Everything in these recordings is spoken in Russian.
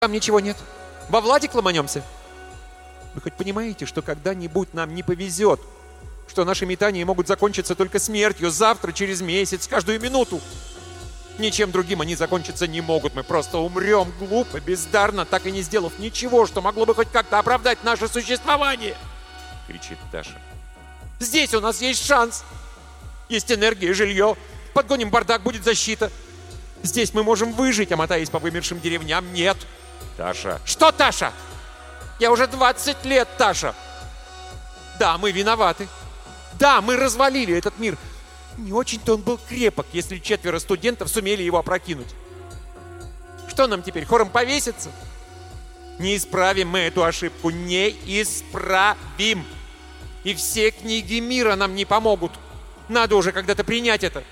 Там ничего нет. Во Владик ломанемся. Вы хоть понимаете, что когда-нибудь нам не повезет, что наши метания могут закончиться только смертью завтра, через месяц, каждую минуту? Ничем другим они закончиться не могут. Мы просто умрем глупо, бездарно, так и не сделав ничего, что могло бы хоть как-то оправдать наше существование!» — кричит Таша. «Здесь у нас есть шанс. Есть энергия, жилье. Подгоним бардак, будет защита. Здесь мы можем выжить, а мотаясь по вымершим деревням, нет». «Таша!» «Что, Таша? Я уже 20 лет, Таша. Да, мы виноваты. Да, мы развалили этот мир. Не очень-то он был крепок, если 4 студентов сумели его опрокинуть. Что нам теперь, хором повеситься? Не исправим мы эту ошибку, не исправим. И все книги мира нам не помогут. Надо уже когда-то принять это».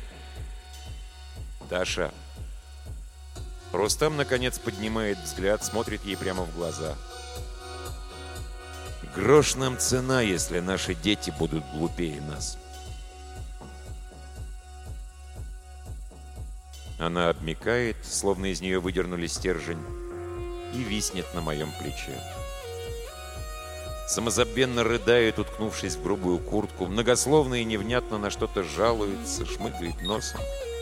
«Таша». Рустам, наконец, поднимает взгляд, смотрит ей прямо в глаза. «Грош нам цена, если наши дети будут глупее нас». Она обмякает, словно из нее выдернули стержень, и виснет на моем плече. Самозабвенно рыдает, уткнувшись в грубую куртку, многословно и невнятно на что-то жалуется, шмыгает носом.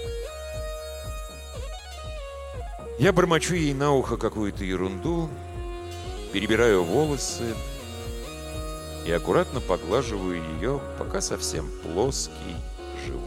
Я бормочу ей на ухо какую-то ерунду, перебираю волосы и аккуратно поглаживаю ее, пока совсем плоский,